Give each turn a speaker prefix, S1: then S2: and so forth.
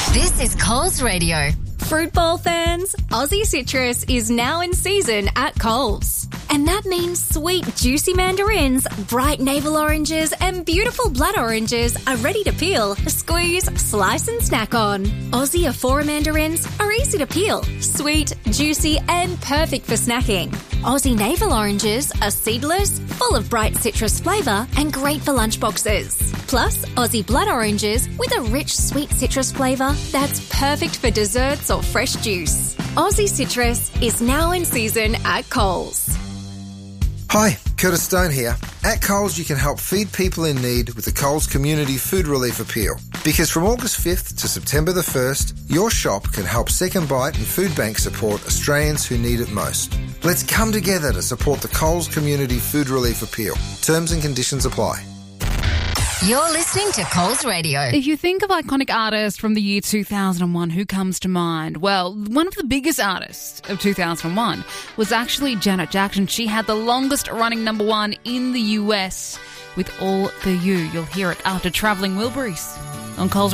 S1: This is Coles Radio.
S2: Fruit bowl fans, Aussie Citrus is now in season at Coles. And that means sweet, juicy mandarins, bright navel oranges and beautiful blood oranges are ready to peel, squeeze, slice and snack on. Aussie Afora mandarins are easy to peel, sweet, juicy and perfect for snacking. Aussie navel oranges are seedless, full of bright citrus flavour and great for lunchboxes. Plus, Aussie blood oranges with a rich sweet citrus flavour that's perfect for desserts or fresh juice. Aussie Citrus is now in season at Coles.
S3: Hi, Curtis Stone here. At Coles, you can help feed people in need with the Coles Community Food Relief Appeal. Because from August 5th to September the 1st, your shop can help Second Bite and Food Bank support Australians who need it most. Let's come together to support the Coles Community Food Relief Appeal. Terms and conditions apply.
S1: You're listening to Coles Radio.
S4: If you think of iconic artists from the year 2001, who comes to mind? Well, one of the biggest artists of 2001 was actually Janet Jackson. She had the longest running number one in the US with All For You. You'll hear it after Travelling Wilburys on Coles